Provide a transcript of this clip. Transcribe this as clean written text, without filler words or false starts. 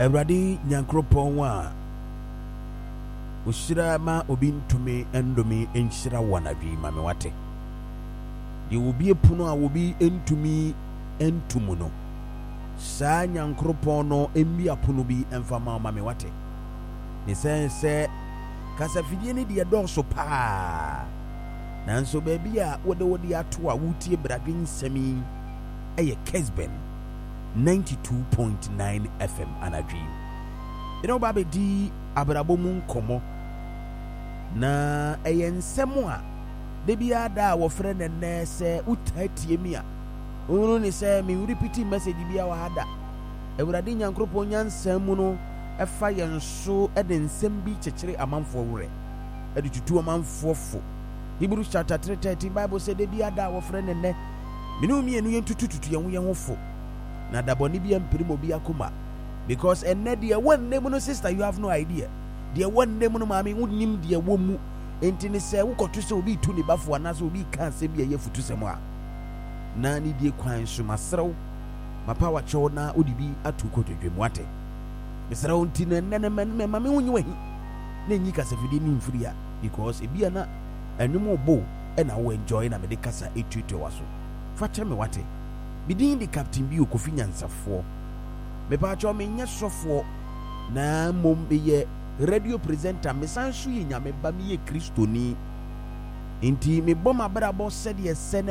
Everybody nyankropon wa ushira ma obi ntumi endomi enhyira wanadwi ma me wate de obi epuno a obi entumi entumu no saa nyankropon no embi apono bi emfama ma me wate ne sense kasafidie ne de dɔso pa nanso baabi a wode ato a wutie bradwen sami eye Kesben 92.9 FM anadwi babe di abrabo mu nkomo na eye nsɛm a de bia da wo frɛ ne nɛ sɛ utatie mi a onu ne sɛ me repeat message bia wa hada Awurade nyankropon nyansɛm mu no ɛfa yɛn so ɛde nsɛm bi kyekyere amanfo wure ɛde tutu amanfo fo Hebrews chapter 3:13 Bible said de bia da wo frɛ ne nɛ minu mienu yɛn tututu yɛn ho fo na dabɔni bi empirimo bi akoma because enne de one name no sister you have no idea de one name no maami wonnim de wo mu enti ne sɛ wokoto sɛ obi tu ne bafo anaso obi kan sɛ bi futu sɛm a na ne die kwan so masrew mapa wa chew na odi bi atu kotodwem ate mesrew nti ne maami wonyi wahi na nyi kasa fidi ni mfiri a because ebia na anwum obo na wo enjoy na me de kasa etutu waso fa che me wate bidin di Captain bi Kofi Nyansafo me pa cho me nya sofo na mom ye radio presenter me san so ye nya me ba me ye kristoni enti me bom abrabo sɛ de